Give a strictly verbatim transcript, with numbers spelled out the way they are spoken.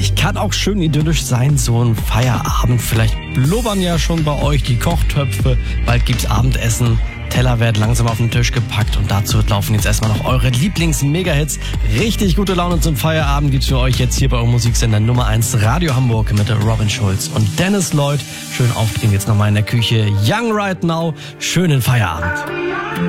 herrlich. Kann auch schön idyllisch sein, so ein Feierabend. Vielleicht blubbern ja schon bei euch die Kochtöpfe. Bald gibt's Abendessen. Teller werden langsam auf den Tisch gepackt und dazu laufen jetzt erstmal noch eure Lieblings-Mega-Hits. Richtig gute Laune zum Feierabend gibt's für euch jetzt hier bei eurem Musiksender Nummer eins Radio Hamburg mit Robin Schulz und Dennis Lloyd. Schön aufdrehen jetzt nochmal in der Küche. Young Right Now. Schönen Feierabend.